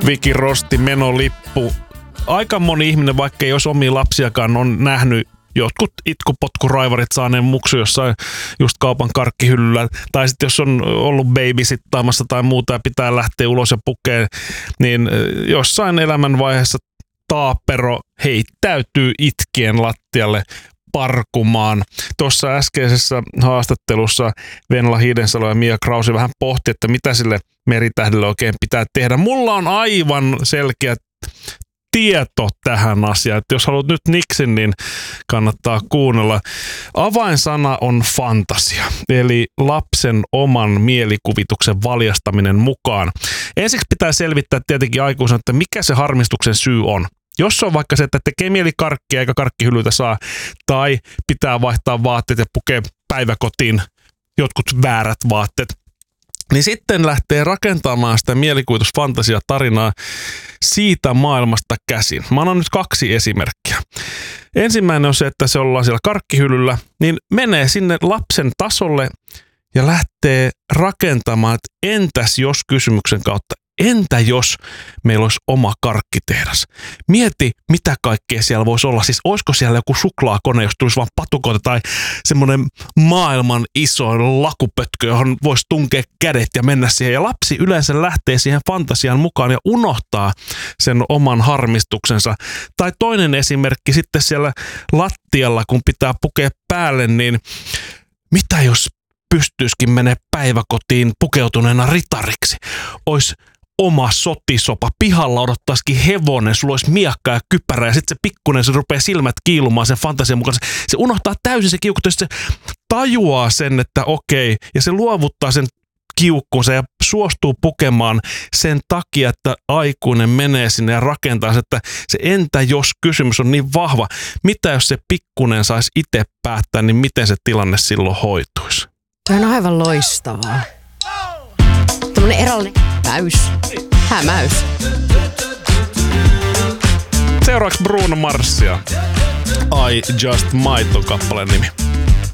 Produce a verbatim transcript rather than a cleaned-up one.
Viki Rosti, menolippu. Aika moni ihminen, vaikka ei olisi omia lapsiakaan, on nähnyt jotkut itkupotkuraivarit saaneen muksu jossain just kaupan karkkihyllyllä. Tai sitten jos on ollut babysittaamassa tai muuta ja pitää lähteä ulos ja pukea, niin jossain elämänvaiheessa taapero heittäytyy itkien lattialle parkumaan. Tuossa äskeisessä haastattelussa Venla Hiidensalo ja Mia Krausi vähän pohti, että mitä sille meritähdelle oikein pitää tehdä. Mulla on aivan selkeä tieto tähän asiaan. Että jos haluat nyt niksin, niin kannattaa kuunnella. Avainsana on fantasia, eli lapsen oman mielikuvituksen valjastaminen mukaan. Ensiksi pitää selvittää tietenkin aikuisena, että mikä se harmistuksen syy on. Jos se on vaikka se, että tekee mieli karkkia eikä karkkihyllyitä saa, tai pitää vaihtaa vaatteet ja pukea päiväkotiin jotkut väärät vaatteet, niin sitten lähtee rakentamaan sitä mielikuvitusfantasiatarinaa siitä maailmasta käsin. Mä annan nyt kaksi esimerkkiä. Ensimmäinen on se, että se ollaan siellä karkkihyllyllä, niin menee sinne lapsen tasolle ja lähtee rakentamaan, että entäs jos kysymyksen kautta, entä jos meillä olisi oma karkkitehdas? Mieti, mitä kaikkea siellä voisi olla. Siis olisiko siellä joku suklaakone, jos tulisi vaan patukoita tai semmoinen maailman iso lakupötkö, johon voisi tunkea kädet ja mennä siihen. Ja lapsi yleensä lähtee siihen fantasian mukaan ja unohtaa sen oman harmistuksensa. Tai toinen esimerkki sitten siellä lattialla, kun pitää pukea päälle, niin mitä jos pystyisikin menee päiväkotiin pukeutuneena ritariksi? Ois oma sotisopa, pihalla odottaisikin hevonen, sulla olisi miakka ja kypärä ja sitten se pikkunen, se rupeaa silmät kiilumaan sen fantasian mukaan. Se unohtaa täysin se kiukku, se tajuaa sen, että okei, ja se luovuttaa sen kiukkunsa ja suostuu pukemaan sen takia, että aikuinen menee sinne ja rakentaa, että se entä jos kysymys on niin vahva, mitä jos se pikkunen saisi itse päättää, niin miten se tilanne silloin hoituisi? Tämä on aivan loistavaa. Tämmönen erällinen täys. Hämäys. Seuraavaksi Bruno Marsia. I Just Might on kappaleen nimi.